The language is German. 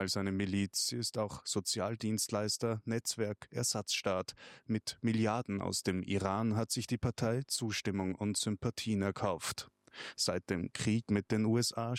als eine Miliz. Sie ist auch Sozialdienstleister, Netzwerk, Ersatzstaat. Mit Milliarden aus dem Iran hat sich die Partei Zustimmung und Sympathien erkauft. Seit dem Krieg mit den USA